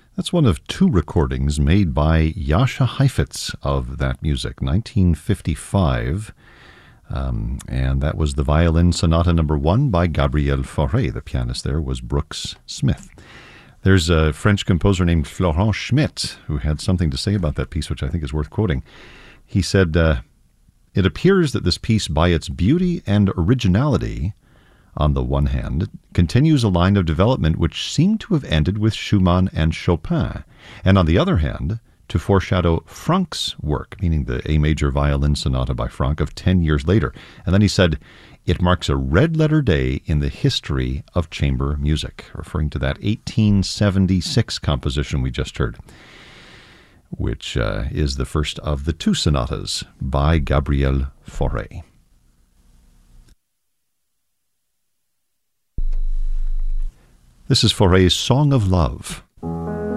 That's one of two recordings made by Jascha Heifetz of that music, 1955. And that was the Violin Sonata No. 1 by Gabriel Fauré. The pianist there was Brooks Smith. There's a French composer named Florent Schmitt who had something to say about that piece, which I think is worth quoting. He said, it appears that this piece, by its beauty and originality, on the one hand, continues a line of development which seemed to have ended with Schumann and Chopin, and on the other hand, to foreshadow Franck's work, meaning the A major violin sonata by Franck of 10 years later. And then he said, it marks a red-letter day in the history of chamber music, referring to that 1876 composition we just heard, which is the first of the two sonatas by Gabriel Fauré. This is Fauré's Song of Love.